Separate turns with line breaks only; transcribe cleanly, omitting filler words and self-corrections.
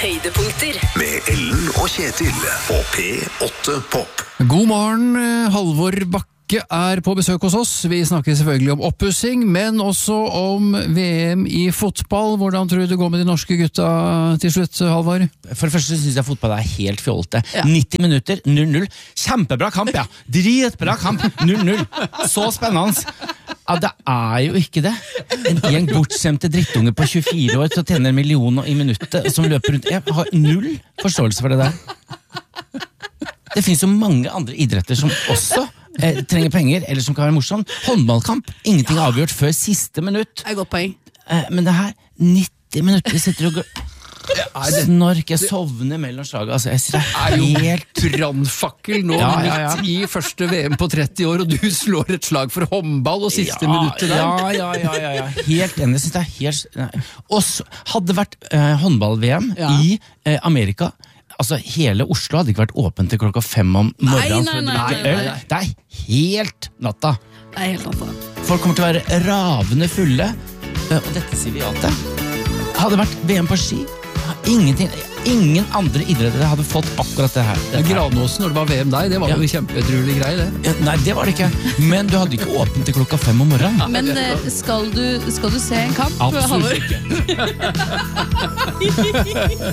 høydepunkter.
Med Ellen og Kjetil på P8 Pop.
God morgen, Halvor Bakke på besøk hos oss. Vi snakker selvfølgelig om oppussing, men også om VM i fotball. Hvordan tror du det går med de norske gutta til slutt, Halvor?
For det første synes jeg fotball er helt fjolte. 90 minutter, 0-0. Kjempebra kamp, ja. Dritbra kamp, 0-0. Så spennende. Ja, det er jo ikke det. En gjeng bortskjemte drittunge på 24 år til å tjene 1 million i minuttet som løper rundt. Jeg har null forståelse for det der. Det finnes jo mange andre idretter som også trenger penger, eller som kan være morsom. Håndballkamp, ingenting er avgjort før siste minutt.
Det er godt poeng.
Men det her, 90 minutter, sitter og snork, jeg sovner mellom slaget. Altså, jeg sitter helt
brannfakkel nå, midt i første VM på 30 år, og du slår et slag for håndball og siste minuttet der.
Ja. Helt enig, jeg synes det er helt... Og så hadde det vært håndball-VM i Amerika. Altså, hele Oslo hadde ikke vært åpent til 5:00 om morgenen.
Nei.
Det er helt natta.
Det er helt natta.
Folk kommer til å være ravende fulle, og dette sier vi ja til. Hadde vært VM på ski, ingen andre idretter hadde fått akkurat det her.
Granåsen når det var VM der, det var jo kjempedrulig grei det.
Nei, det var det ikke, men du hadde ikke åpent til 5:00 om morgenen.
Men skal du se en kamp?
Absolutt ikke.